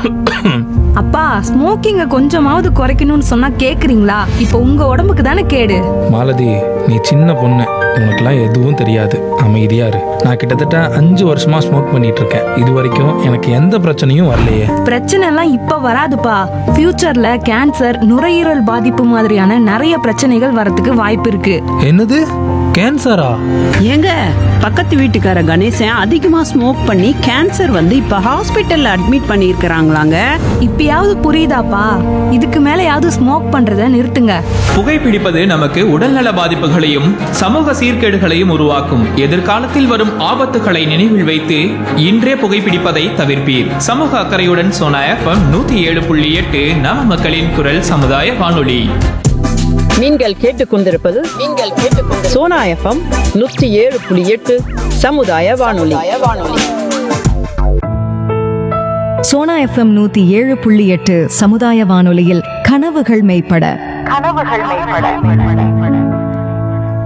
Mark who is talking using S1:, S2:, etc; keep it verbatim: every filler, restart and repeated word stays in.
S1: அப்பா, ஸ்மோக்கிங்க கொஞ்சமாவது குறைக்கணும்னு சொன்னா கேக்குறீங்களா? இப்போ உங்க உடம்புக்கு தானே கேடு.
S2: மாலதி, நீ சின்ன பொண்ணு, உனக்குலாம் எதுவும் தெரியாது. அமைதியா இரு. நான் கிட்டத்தட்ட அஞ்சு வருஷமா ஸ்மோக் பண்ணிட்டு இருக்கேன். இது வரைக்கும் எனக்கு எந்த பிரச்சனையும் வரலையே.
S1: பிரச்சனை எல்லாம் இப்ப வராதுப்பா. ஃபியூச்சர்ல கேன்சர், நுரையீரல் பாதிப்பு மாதிரியான நிறைய பிரச்சனைகள் வரதுக்கு வாய்ப்பு இருக்கு.
S2: என்னது, கேன்சரா?
S3: ஏங்க, பக்கத்து வீட்டுக்கார கணேசன் அதிகமா ஸ்மோக் பண்ணி கேன்சர் வந்து இப்ப ஹாஸ்பிட்டல்ல அட்மிட் பண்ணியிருக்கிறாங்களாங்க.
S1: இப்பயாவது புரியுதாப்பா? இதுக்கு மேலயாவது ஸ்மோக் பண்றத நிறுத்துங்க.
S4: புகைப்பிடிப்பது நமக்கு உடல்நல பாதிப்புகளையும் சமூக சீர்கேடுகளையும் உருவாக்கும். எதிர்காலத்தில் வரும் ஆபத்துகளை நினைவில் வைத்து இன்றே புகைப்பிடிப்பதை தவிர்ப்பீர். சமூக அக்கறையுடன் சோனா எஃப்எம் நூத்தி ஏழு புள்ளி எட்டு நம மக்களின் குரல் சமுதாய வானொலி.
S3: நீங்கள் கேட்டுக்கொண்டிருப்பது நீங்கள் கேட்டுக்கொண்டு சோனா எஃப்எம் நூத்தி ஏழு புள்ளி எட்டு சமுதாய வானொலி.
S5: சோனா எஃப்எம் நூத்தி ஏழு புள்ளி எட்டு சமுதாய வானொலியில் கனவுகள் மெய்ப்பட. கனவுகள் மெய்ப்பட.